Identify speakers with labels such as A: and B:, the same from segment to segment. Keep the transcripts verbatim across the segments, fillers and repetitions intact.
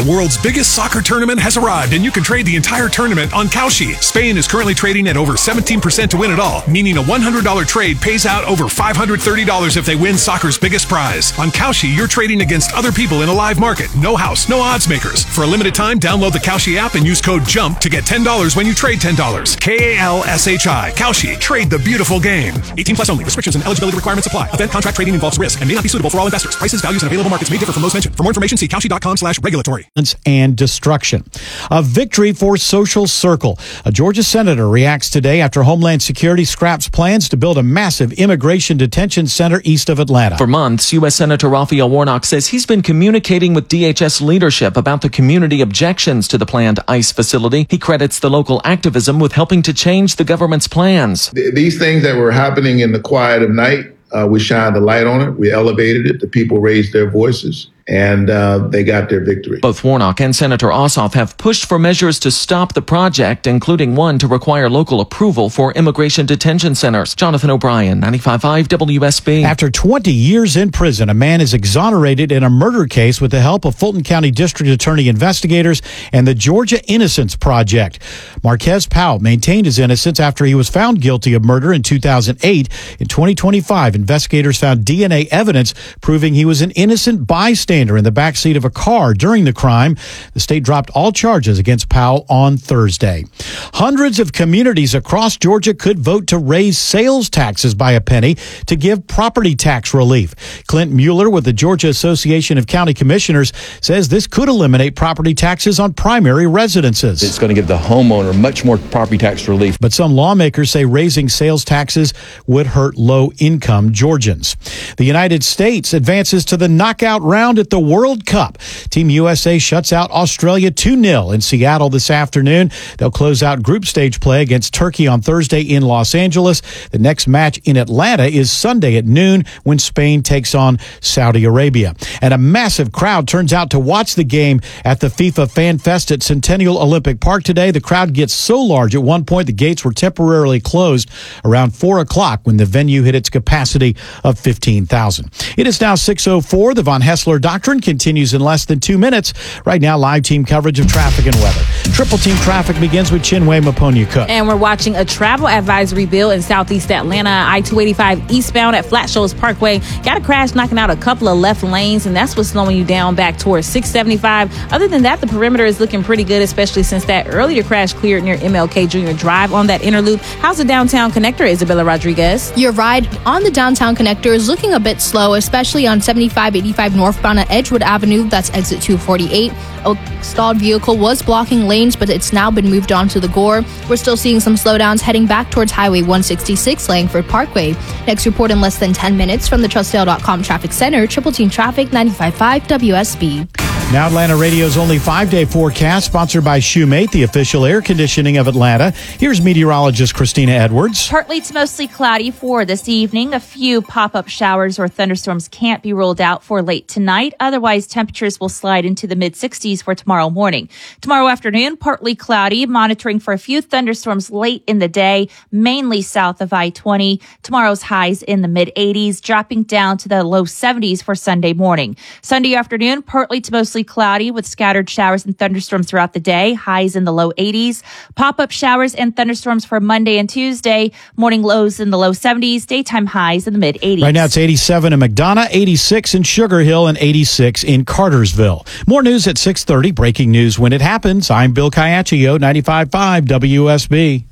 A: The world's biggest soccer tournament has arrived, and you can trade the entire tournament on Kalshi. Spain is currently trading at over seventeen percent to win it all, meaning a one hundred dollars trade pays out over five hundred thirty dollars if they win soccer's biggest prize. On Kalshi, you're trading against other people in a live market. No house, no odds makers. For a limited time, download the Kalshi app and use code JUMP to get ten dollars when you trade ten dollars. K A L S H I. Kalshi. Trade the beautiful game. eighteen plus only. Restrictions and eligibility requirements apply. Event contract trading involves risk and may not be suitable for all investors. Prices, values, and available markets may differ from those mentioned. For more information, see kalshi.com slash regulatory.
B: And destruction. A victory for Social Circle. A Georgia senator reacts today after Homeland Security scraps plans to build a massive immigration detention center east of Atlanta.
C: For months, U S Senator Raphael Warnock says he's been communicating with D H S leadership about the community objections to the planned ICE facility. He credits the local activism with helping to change the government's plans.
D: These things that were happening in the quiet of night, uh, we shined the light on it. We elevated it. The people raised their voices. And uh, they got their victory.
C: Both Warnock and Senator Ossoff have pushed for measures to stop the project, including one to require local approval for immigration detention centers. Jonathan O'Brien, ninety-five point five W S B.
B: After twenty years in prison, a man is exonerated in a murder case with the help of Fulton County District Attorney investigators and the Georgia Innocence Project. Marquez Powell maintained his innocence after he was found guilty of murder in two thousand eight. In twenty twenty-five, investigators found D N A evidence proving he was an innocent bystander in the backseat of a car during the crime. The state dropped all charges against Powell on Thursday. Hundreds of communities across Georgia could vote to raise sales taxes by a penny to give property tax relief. Clint Mueller with the Georgia Association of County Commissioners says this could eliminate property taxes on primary residences.
E: It's going to give the homeowner much more property tax relief.
B: But some lawmakers say raising sales taxes would hurt low-income Georgians. The United States advances to the knockout round at the World Cup. Team U S A shuts out Australia two nil in Seattle this afternoon. They'll close out group stage play against Turkey on Thursday in Los Angeles. The next match in Atlanta is Sunday at noon when Spain takes on Saudi Arabia. And a massive crowd turns out to watch the game at the FIFA Fan Fest at Centennial Olympic Park today. The crowd gets so large at one point the gates were temporarily closed around four o'clock when the venue hit its capacity of fifteen thousand. It is now six oh four. The Von Hessler Doctrine continues in less than two minutes. Right now, live team coverage of traffic and weather. Triple team traffic begins with Chinwe Maponya-Cook.
F: And we're watching a travel advisory bill in southeast Atlanta. I two eighty-five eastbound at Flat Shoals Parkway. Got a crash knocking out a couple of left lanes, and that's what's slowing you down back towards six seventy-five. Other than that, the perimeter is looking pretty good, especially since that earlier crash cleared near M L K Junior Drive on that inner loop. How's the downtown connector, Isabella Rodriguez?
G: Your ride on the downtown connector is looking a bit slow, especially on seventy-five eighty-five northbound at Edgewood Avenue. That's exit two forty-eight. A stalled vehicle was blocking lanes, but it's now been moved on to the Gore. We're still seeing some slowdowns heading back towards Highway one sixty-six, Langford Parkway. Next report in less than ten minutes from the Trustdale dot com Traffic Center. Triple Team Traffic, ninety-five point five W S B.
B: Now Atlanta Radio's only five-day forecast, sponsored by Shoemate, the official air conditioning of Atlanta. Here's meteorologist Christina Edwards.
H: Partly to mostly cloudy for this evening. A few pop-up showers or thunderstorms can't be ruled out for late tonight. Otherwise, temperatures will slide into the mid-sixties for tomorrow morning. Tomorrow afternoon, partly cloudy, monitoring for a few thunderstorms late in the day, mainly south of I twenty. Tomorrow's highs in the mid-eighties, dropping down to the low seventies for Sunday morning. Sunday afternoon, partly to mostly cloudy with scattered showers and thunderstorms throughout the day, highs in the low eighties. Pop-up showers and thunderstorms for Monday and Tuesday, morning lows in the low seventies, daytime highs in the mid-eighties.
B: Right now it's eighty-seven in McDonough, eighty-six in Sugar Hill, and eighty-six in Cartersville. More news at six thirty. Breaking news when it happens. I'm Bill Caiaccio, ninety-five point five W S B.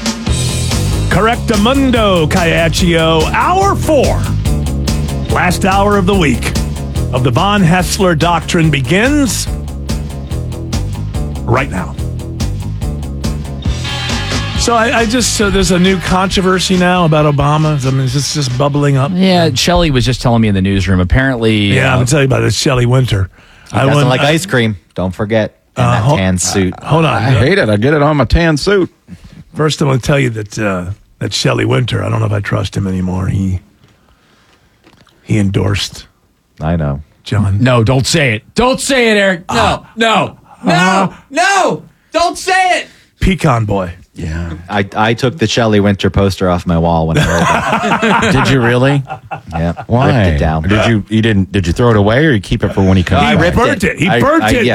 I: Correctamundo, Caiaccio, hour four. Last hour of the week of the Von Hessler Doctrine begins right now. So I, I just, so there's a new controversy now about Obama. I mean, is this just bubbling up?
J: Yeah, Shelley was just telling me in the newsroom. Apparently,
I: yeah, uh, I'm going to tell you about this Shelley Winter.
K: He doesn't I went, like I, ice cream. Don't forget. In uh, that hold, tan suit.
I: Uh, hold on.
L: I hate it. I get it on my tan suit.
I: First, I'm going to tell you that uh, that Shelley Winter, I don't know if I trust him anymore. He he endorsed.
K: I know.
I: John.
J: No, don't say it. Don't say it, Eric. No, uh, no, no, uh, no. Don't say it.
I: Pecan Boy.
K: Yeah. I, I took the Shelley Winter poster off my wall when I heard that.
L: Did you really?
K: Yeah.
L: Why?
K: Ripped it down.
L: Did you you didn't did you throw it away or you keep it for when he comes?
I: He
L: back?
I: burnt it. it. He
K: I,
I: burnt
K: I,
I: it.
K: Yeah.